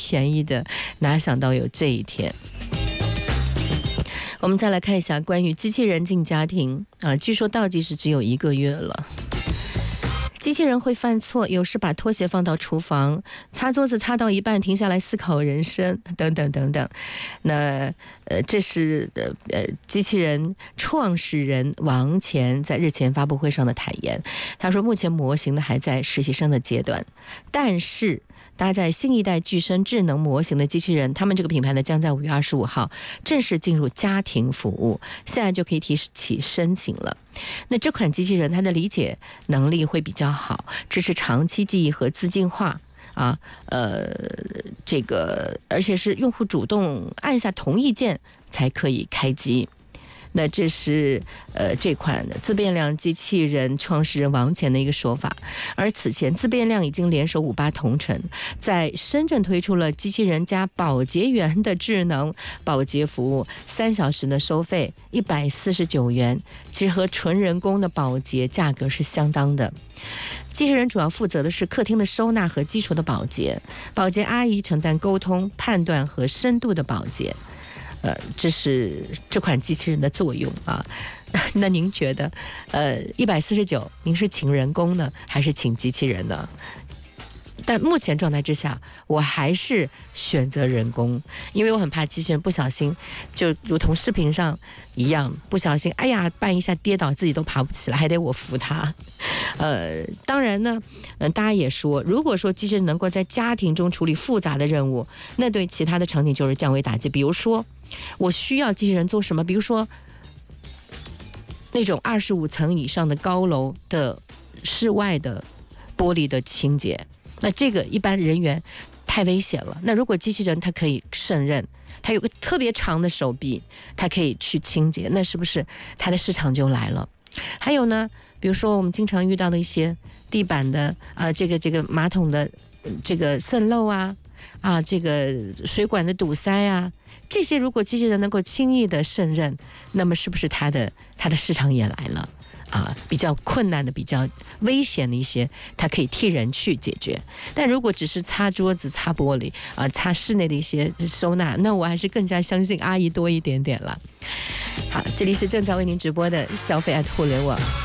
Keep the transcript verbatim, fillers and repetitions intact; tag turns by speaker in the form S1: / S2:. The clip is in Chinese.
S1: 便宜的，哪想到有这一天。我们再来看一下关于机器人进家庭啊，据说倒计时只有一个月了。机器人会犯错，有时把拖鞋放到厨房，擦桌子擦到一半停下来思考人生，等等等等。那呃，这是呃呃机器人创始人王乾在日前发布会上的坦言。他说，目前模型呢还在实习生的阶段，但是搭载新一代具身智能模型的机器人，他们这个品牌呢将在五月二十五号正式进入家庭服务，现在就可以提起申请了。那这款机器人它的理解能力会比较好，支持长期记忆和自进化啊，呃，这个而且是用户主动按下同意键才可以开机。那这是呃这款自变量机器人创始人王乾的一个说法。而此前自变量已经联手五八同城，在深圳推出了机器人加保洁员的智能保洁服务，三小时的收费一百四十九元，其实和纯人工的保洁价格是相当的。机器人主要负责的是客厅的收纳和基础的保洁，保洁阿姨承担沟通、判断和深度的保洁。呃，这是这款机器人的作用啊。那您觉得，呃，一百四十九，您是请人工呢，还是请机器人呢？但目前状态之下，我还是选择人工，因为我很怕机器人不小心，就如同视频上一样，不小心，哎呀，绊一下跌倒，自己都爬不起来，还得我扶他。呃，当然呢，嗯、呃，大家也说，如果说机器人能够在家庭中处理复杂的任务，那对其他的场景就是降维打击。比如说，我需要机器人做什么？比如说，那种二十五层以上的高楼的室外的玻璃的清洁。那这个一般人员太危险了，那如果机器人它可以胜任，它有个特别长的手臂，它可以去清洁，那是不是它的市场就来了？还有呢，比如说我们经常遇到的一些地板的啊、呃，这个这个马桶的这个渗漏啊啊，这个水管的堵塞啊，这些如果机器人能够轻易的胜任，那么是不是它的它的市场也来了？啊，比较困难的、比较危险的一些，它可以替人去解决。但如果只是擦桌子、擦玻璃啊、擦室内的一些收纳，那我还是更加相信阿姨多一点点了。好，这里是正在为您直播的消费爱互联网。